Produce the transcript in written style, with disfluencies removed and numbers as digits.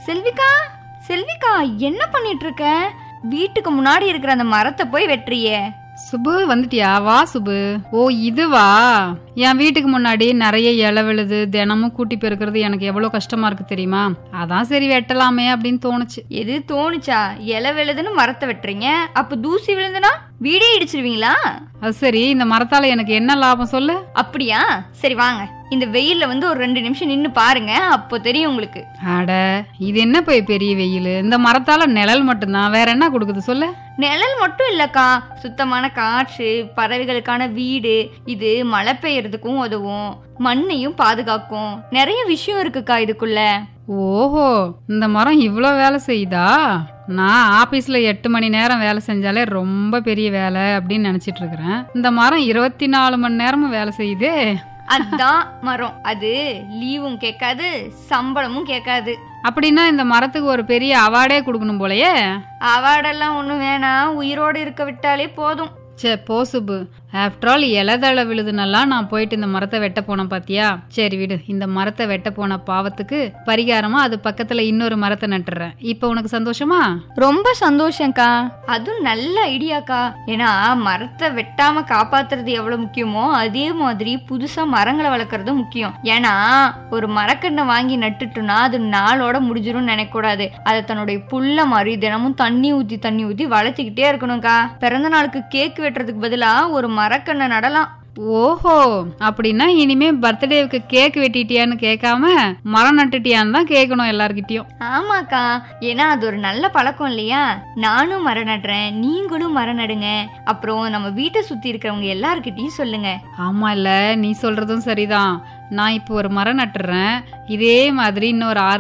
செல்விகா, செல்விகா, என்ன பண்ணிட்டு இருக்க? வீட்டுக்கு முன்னாடி இருக்கிற அந்த மரத்தை போய் வெட்டுறியே. சுபு வந்துட்டியா? வா சுபு. ஓ இதுவா? என் வீட்டுக்கு முன்னாடி நிறைய இலை விழுது, தினமும் கூட்டி பெருக்கிறது எனக்கு எவ்வளவு கஷ்டமா இருக்கு தெரியுமா? அதான் சரி வெட்டலாமே அப்படின்னு தோணுச்சு. எது தோணுச்சா? இலை விழுதுன்னு மரத்தை வெட்டுறீங்க, அப்ப தூசி விழுந்துனா வீடே இடிச்சிருவீங்களா? அது சரி, இந்த மரத்தால எனக்கு என்ன லாபம் சொல்லு. அப்படியா? சரி வாங்க, இந்த வெயில்ல ஒரு 2 நிமிஷம் நின்னு பாருங்க, அப்போ தெரியும் உங்களுக்கு. அட, இது என்ன போய் பெரிய வெயில்? இந்த மரத்தால நிழல் மட்டும்தான், வேற என்ன கொடுக்குது சொல்லு. நிழல் மட்டும் இல்லக்கா, சுத்தமான காற்று, பறவைகளுக்கான வீடு, இது மழை பெய்யறதுக்கும் உதவும், மண்ணையும் பாதுகாக்கும். நிறைய விஷயம் இருக்குக்கா இதுக்குள்ள. ஓஹோ, இந்த மரம் இவ்ளோ வேலை செய்யுதா? நான் ஆபீஸ்ல 8 மணி நேரம் வேலை செஞ்சாலே ரொம்ப பெரிய வேலை அப்படின்னு நினைச்சிட்டு இருக்கிறேன். இந்த மரம் 24 மணி நேரமும் வேலை செய்யுதே. அதான் மரம், அது லீவும் கேட்காது, சம்பளமும் கேட்காது. அப்படின்னா இந்த மரத்துக்கு ஒரு பெரிய அவார்டே கொடுக்கணும் போலயே. அவார்டெல்லாம் ஒண்ணும் வேணாம், உயிரோடு இருக்க விட்டாலே போதும். சே போ சுபு. ஆஃப்டர் ஆல் இலதழ விழுதுனெல்லாம் நான் போயிட்டு இந்த மரத்தை வெட்ட போனேன் பாத்தியா? சரி விடு, இந்த மரத்தை வெட்ட போன பாவத்துக்கு பரிகாரமா அது பக்கத்துல இன்னொரு மரத்தை நட்டுறேன். இப்ப உனக்கு சந்தோஷமா? ரொம்ப சந்தோஷம்க்கா, அதுவும் நல்ல ஐடியாக்கா. ஏன்னா மரத்தை வெட்டாம காப்பாத்துறது எவ்வளவு முக்கியமோ அதே மாதிரி புதுசா மரங்களை வளர்க்கறதும் முக்கியம். ஏன்னா ஒரு மரக்கண்ணை வாங்கி நட்டுட்டோம்னா அது நாளோட முடிஞ்சிடும் நினைக்க கூடாது. அதை தன்னுடைய புல்ல மாதிரி தினமும் தண்ணி ஊத்தி வளர்த்திக்கிட்டே இருக்கணும்க்கா. பிறந்த நாளுக்கு கேக் வெட்டுறதுக்கு பதிலா ஒரு மரக்கண்ணை நடலாம். ஓஹோ, அப்படின்னா இனிமே பர்த்டேவுக்கு கேக் வெட்டிட்டியான்னு கேட்காம மரம் நட்டுட்டியான்னு தான் கேட்கணும் எல்லார்கிட்டயும். ஆமாக்கா, ஏன்னா அது ஒரு நல்ல பழக்கம் இல்லையா? நானும் மரம் நடுறேன், நீங்களும் மரம் நடுங்க. அப்புறம் நம்ம வீட்டை சுத்தி இருக்கிறவங்க எல்லார்கிட்டயும் சொல்லுங்க. ஆமா இல்ல, நீ சொல்றதும் சரிதான். நான் இப்போ ஒரு மரம் நட்டுறேன். இதே மாதிரி இன்னொரு 6